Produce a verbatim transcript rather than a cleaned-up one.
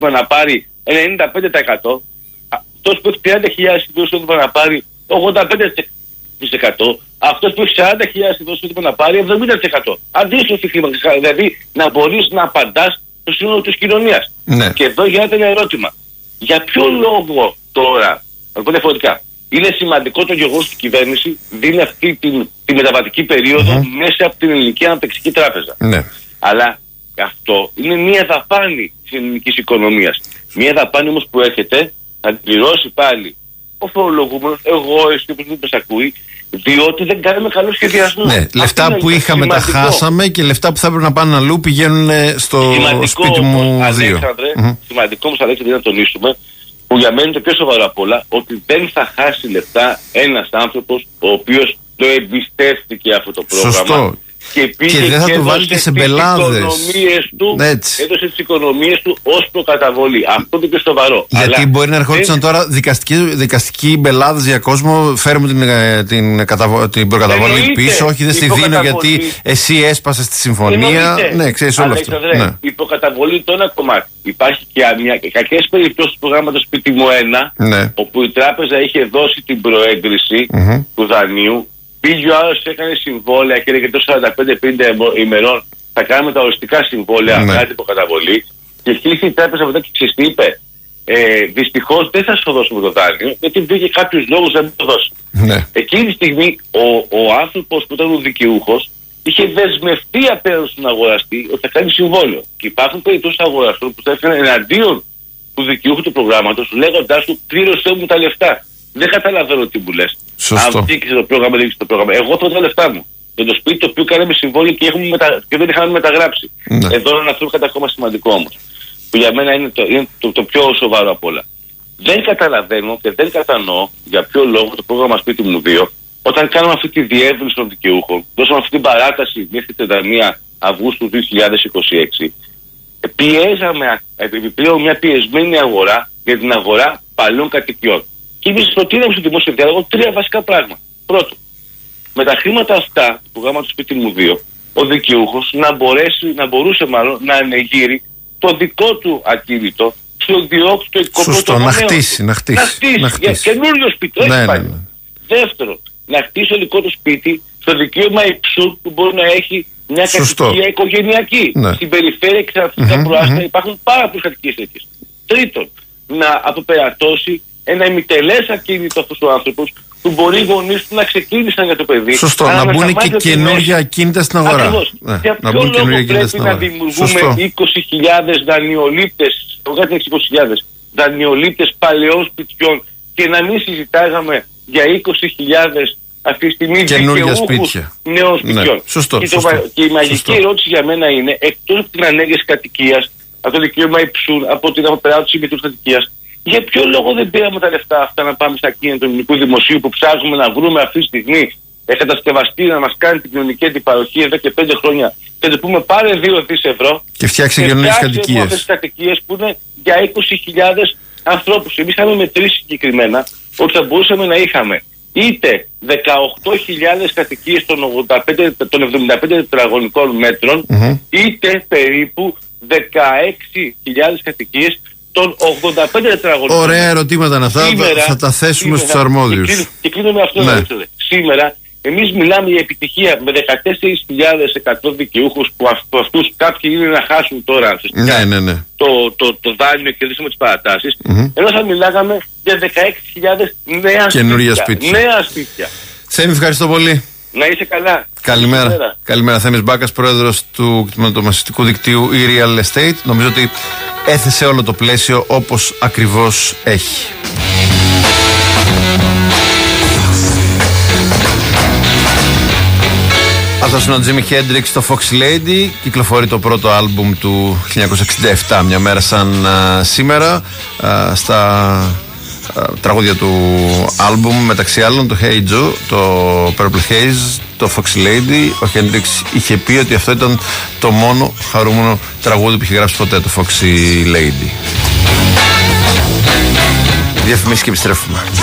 πούμε, να πάρει ενενήντα πέντε τοις εκατό, αυτός που έχει τριάντα χιλιάδες εισόδημα να πάρει ογδόντα πέντε τοις εκατό, αυτός που έχει σαράντα χιλιάδες εισόδημα να πάρει εβδομήντα τοις εκατό. Αντίστοιχη χρήματα, δηλαδή να μπορείς να απαντάς στο σύνολο της κοινωνίας. Ναι. Και εδώ γίνεται ένα ερώτημα. Για ποιο λόγο τώρα, να πω διαφορετικά, είναι σημαντικό το γεγονός ότι η κυβέρνηση δίνει αυτή τη, τη μεταβατική περίοδο mm-hmm. μέσα από την Ελληνική Αναπτυξιακή Τράπεζα. Ναι. Αλλά αυτό είναι μια δαπάνη της ελληνικής οικονομίας. Μια δαπάνη όμως που έρχεται να πληρώσει πάλι ο φορολογούμενος, εγώ, εσύ, όπως ακούει, διότι δεν κάνουμε καλό σχεδιασμό. Ναι, λεφτά που είχαμε σημαντικό. Τα χάσαμε και λεφτά που θα έπρεπε να πάνε αλλού πηγαίνουν στο σημαντικό σπίτι μου όμως, δύο. Αλέξανδρε, mm-hmm. Σημαντικό όμως, Αλέξανδρε, να τονίσουμε, που για μένα είναι το πιο σοβαρό απ' όλα, ότι δεν θα χάσει λεφτά ένας άνθρωπος ο οποίος το εμπιστεύτηκε αυτό το πρόγραμμα. Σωστό. Και πήγε και δεν θα και το βάλει και σε μπελάδες. Του, έδωσε τις οικονομίες του ως προκαταβολή. Αυτό είναι και σοβαρό. Γιατί αλλά μπορεί να ερχόντουσαν δεν... τώρα δικαστικοί, δικαστικοί μπελάδες για κόσμο. Φέρουμε την, την, καταβο... την προκαταβολή εννοείται, πίσω. Όχι, δεν στη δίνω γιατί εσύ έσπασες τη συμφωνία. Εννοείται. Ναι, ξέρεις όλο αυτό. Ναι. Η προκαταβολή το ένα κομμάτι. Υπάρχει και μια, κακές περιπτώσεις του προγράμματος σπίτι μου ένα, ναι. όπου η τράπεζα είχε δώσει την προέγκριση mm-hmm. του δανείου. Πήγε ο άλλος, έκανε συμβόλαια και έλεγε το σαράντα πέντε πενήντα ημερών θα κάνουμε τα οριστικά συμβόλαια, ναι. Κάτι υποκαταβολή. Και κλείσε η τράπεζα μετά και ξέρεις τι είπε. Ε, δυστυχώς δεν θα σου δώσουμε το δάνειο, γιατί βρήκε κάποιους λόγους να μην το δώσει. Ναι. Εκείνη τη στιγμή ο, ο άνθρωπος που ήταν ο δικαιούχος είχε δεσμευτεί απέναντι στον αγοραστή ότι θα κάνει συμβόλαιο. Και υπάρχουν περιπτώσεις αγοραστών που θα έφυγαν εναντίον του δικαιούχου του προγράμματος, λέγοντάς του πλήρωσέ μου τα λεφτά. Δεν καταλαβαίνω τι μου λες. Αν δείξει το πρόγραμμα, δεν δείξει το πρόγραμμα. Εγώ θέλω τα λεφτά μου. Για το σπίτι το οποίο κάναμε συμβόλαιο και, μετα... και δεν είχαμε μεταγράψει. Ναι. Εδώ είναι αυτό κάτι ακόμα σημαντικό όμως. Που για μένα είναι, το, είναι το, το πιο σοβαρό απ' όλα. Δεν καταλαβαίνω και δεν κατανοώ για ποιο λόγο το πρόγραμμα σπίτι μου δύο, όταν κάναμε αυτή τη διεύρυνση των δικαιούχων, δώσαμε αυτή την παράταση μέχρι τριάντα μία Αυγούστου δύο χιλιάδες είκοσι έξι, πιέζαμε επιπλέον μια πιεσμένη αγορά για την αγορά παλιών κατοικιών. Και εμείς προτείναμε στο δημόσιο διάλογο τρία βασικά πράγματα. Πρώτον, με τα χρήματα αυτά του προγράμματος σπίτι μου δύο, ο δικαιούχος να, μπορέσει, να μπορούσε μάλλον να ανεγείρει το δικό του ακίνητο στο διόκτητο οικοπρότο. Σωστό, να χτίσει, να χτίσει. Να χτίσει, να χτίσει. Για καινούριο σπίτι, όχι ναι, πάλι. Ναι, ναι. Δεύτερον, να χτίσει το δικό του σπίτι στο δικαίωμα υψού που μπορεί να έχει μια Σωστό. κατοικία οικογενειακή. Ναι. Στην περιφέρεια και στα αστικά mm-hmm, προάστια mm-hmm. υπάρχουν πάρα πολλές κατοικίες τέτοιες. Τρίτον, να αποπερατώσει ένα ημιτελές ακίνητο αυτός ο άνθρωπος που μπορεί οι γονείς του να ξεκίνησαν για το παιδί. Σωστό, να, να μπουν και καινούργια ακίνητα στην αγορά. Ακριβώς. Ναι, για ποιο λόγο πρέπει να δημιουργούμε είκοσι χιλιάδες δανειολήπτες, το κάτι είκοσι χιλιάδες δανειολήπτες παλαιών σπιτιών και να μην συζητάγαμε για είκοσι χιλιάδες αυτή τη στιγμή δικαιούχους νέων σπιτιών. Ναι. Σωστό, και, σωστό, το, και η μαγική σωστό. ερώτηση για μένα είναι, εκτός από την ανέγερση κατοικίας, από το δικαίωμα υψού, από την αποπεράτωση μητρούς κατοικίας, για ποιο λόγο δεν πήραμε τα λεφτά αυτά να πάμε στα ακίνητα του ελληνικού δημοσίου που ψάχνουμε να βρούμε αυτή τη στιγμή κατασκευαστή να μας κάνει την κοινωνική αντιπαροχή εδώ και πέντε χρόνια και να πούμε πάρε δύο δισεκατομμύρια ευρώ και φτιάξει καινούριες κατοικίες. Αυτές τις κατοικίες που είναι για είκοσι χιλιάδες ανθρώπους. Εμείς είχαμε μετρήσει συγκεκριμένα ότι θα μπορούσαμε να είχαμε είτε δεκαοκτώ χιλιάδες κατοικίες των, των εβδομήντα πέντε τετραγωνικών μέτρων, mm-hmm. είτε περίπου δεκαέξι χιλιάδες κατοικίες των ογδόντα πέντε τετραγωνικών. Ωραία ερωτήματα είναι αυτά, σήμερα, θα τα θέσουμε στους αρμόδιους. Και, και κλείνω με αυτό. Ναι. Σήμερα εμείς μιλάμε για επιτυχία με δεκατέσσερις χιλιάδες εκατό δικαιούχους που αυτού, αυτούς κάποιοι είναι να χάσουν τώρα ναι, ναι, ναι. Το, το, το δάνειο και δίσουμε τις παρατάσεις. Mm-hmm. Ενώ θα μιλάγαμε για δεκαέξι χιλιάδες νέα σπίτια. σπίτια. Νέα σπίτια. Θέμη, ευχαριστώ πολύ. Να είσαι καλά. Καλημέρα. Καλημέρα. Καλημέρα. Θέμης Μπάκας, πρόεδρος του κτηματομεσητικού δικτύου e-Real Estate. Νομίζω ότι έθεσε όλο το πλαίσιο όπως ακριβώς έχει. Αυτός είναι ο Τζίμι Χέντριξ στο Foxy Lady. Κυκλοφορεί το πρώτο άλμπουμ του χίλια εννιακόσια εξήντα επτά, μια μέρα σαν α, σήμερα, α, στα α, τραγούδια του άλμπουμ, μεταξύ άλλων το Hey Joe, το Purple Haze, το Foxy Lady. Ο Χέντριξ είχε πει ότι αυτό ήταν το μόνο χαρούμενο τραγούδι που είχε γράψει ποτέ, το Foxy Lady. Διαφημίσεις και επιστρέφουμε.